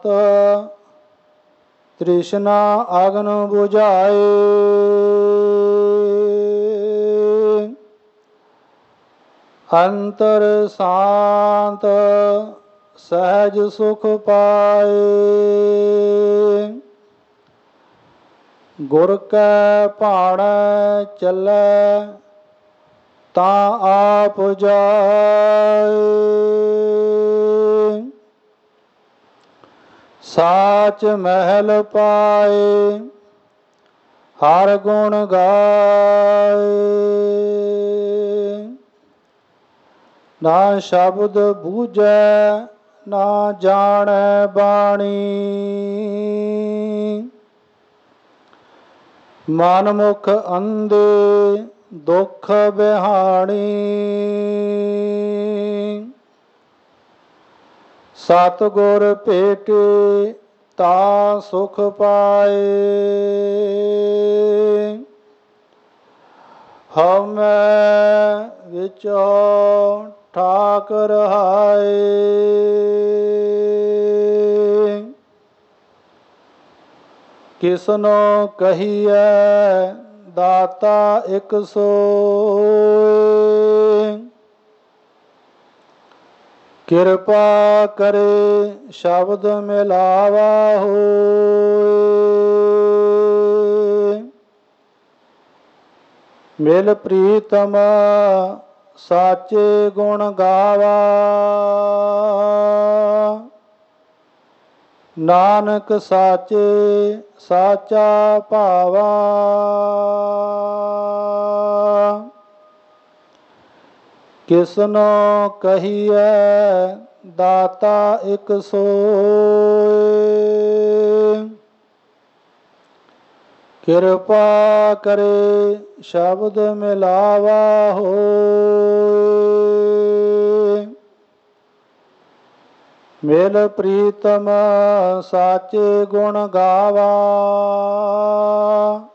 ਤ੍ਰਿਸ਼ਨਾ ਅਗਨ ਬੁਝਾਏ। ਅੰਤਰ ਸ਼ਾਂਤ ਸਹਿਜ ਸੁਖ ਪਾਏ। ਗੁਰ ਕੈ ਭਾਣੈ ਚੱਲੈ ਤਾਂ ਆਪ ਜਾਏ। ਸਾਚ ਮਹਿਲ ਪਾਏ ਹਰ ਗੁਣ ਗਾਏ। ਨਾ ਸ਼ਬਦ ਬੂਝੈ ਨਾ ਜਾਣੈ ਬਾਣੀ। ਮਨ ਮੁਖ ਅੰਧੇ ਦੁਖ ਬਿਹਾਣੀ। ਸਤਿਗੁਰ ਭੇਟੇ ਤਾ ਸੁਖ ਪਾਏ। ਹਉਮੈ ਵਿਚੋ ਠਾਕ ਰਹਾਏ। ਕਿਸਨੋ ਕਹੀਐ ਦਾਤਾ ਇਕ ਸੋਇ। ਕਿਰਪਾ ਕਰੇ ਸ਼ਬਦ ਮਿਲਾਵਾ ਹੋਇ। ਮਿਲ ਪ੍ਰੀਤਮ ਸਾਚੇ ਗੁਣ ਗਾਵਾ। ਨਾਨਕ ਸਾਚੇ ਸਾਚਾ ਭਾਵਾ। ਕਿਸਨੋ ਕਹੀਐ ਦਾਤਾ ਇਕ ਸੋਇ। ਕਿਰਪਾ ਕਰੇ ਸ਼ਬਦ ਮਿਲਾਵਾ ਹੋਇ। ਮਿਲ ਪ੍ਰੀਤਮ ਸਾਚੇ ਗੁਣ ਗਾਵਾ।